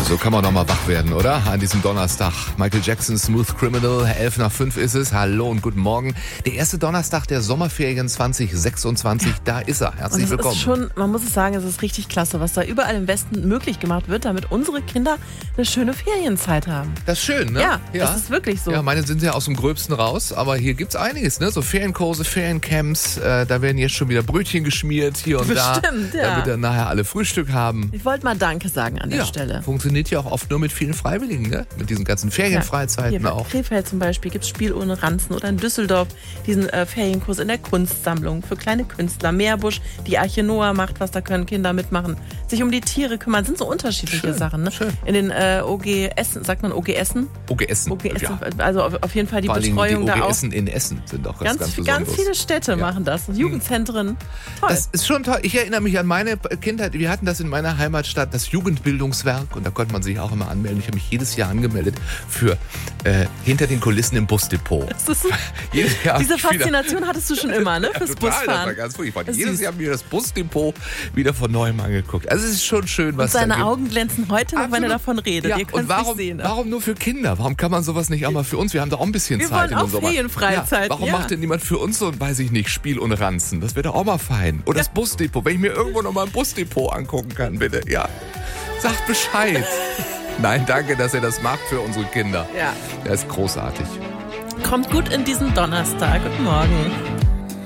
So kann man doch mal wach werden, oder? An diesem Donnerstag. Michael Jackson, Smooth Criminal, 11:05 ist es. Hallo und guten Morgen. Der erste Donnerstag der Sommerferien 2026, da ist er. Herzlich willkommen. Ist schon, man muss es sagen, es ist richtig klasse, was da überall im Westen möglich gemacht wird, damit unsere Kinder eine schöne Ferienzeit haben. Das ist schön, ne? Ja, das ist wirklich so. Ja, meine sind ja aus dem Gröbsten raus, aber hier gibt's einiges, ne? So Ferienkurse, Feriencamps, da werden jetzt schon wieder Brötchen geschmiert, hier und da. Bestimmt, ja. Damit dann nachher alle Frühstück haben. Ich wollte mal Danke sagen an der Stelle. Funktioniert ja auch oft nur mit vielen Freiwilligen, ne? Mit diesen ganzen Ferienfreizeiten hier auch. In Krefeld zum Beispiel gibt es Spiel ohne Ranzen oder in Düsseldorf diesen Ferienkurs in der Kunstsammlung für kleine Künstler. Meerbusch, die Arche Noah macht was, da können Kinder mitmachen. Sich um die Tiere kümmern, sind so unterschiedliche Sachen. Ne? Schön. In den OG Essen, sagt man OG Essen? OG Essen. OG Essen, Ja. Also auf jeden Fall die Vor allem Betreuung die da auch. OG Essen in Essen sind auch ganz Ganz viele Städte machen das. Jugendzentren. Toll. Das ist schon toll. Ich erinnere mich an meine Kindheit. Wir hatten das in meiner Heimatstadt, das Jugendbildungswerk. Und da konnte man sich auch immer anmelden. Ich habe mich jedes Jahr angemeldet für hinter den Kulissen im Busdepot. Jedes Jahr Diese Faszination hattest du schon immer, ne? Fürs total, Busfahren. Das war ganz furchtbar. Jedes Jahr mir das Busdepot wieder von neuem angeguckt. Also es ist schon schön, was Und seine da gibt. Augen glänzen heute noch, wenn er davon redet. Ja, Ihr könnt und warum, sehen. warum nur für Kinder? Warum kann man sowas nicht auch mal für uns? Wir haben doch auch ein bisschen Wir Zeit wollen in auch unserem Sommer. Ferienfreizeit, Warum ja. macht denn niemand für uns so, weiß ich nicht, Spiel und Ranzen? Das wäre doch auch mal fein. Oder das Busdepot, wenn ich mir irgendwo noch mal ein Busdepot angucken kann, bitte. Ja, sagt Bescheid. Nein, danke, dass ihr das macht für unsere Kinder. Ja. Das ist großartig. Kommt gut in diesen Donnerstag. Guten Morgen.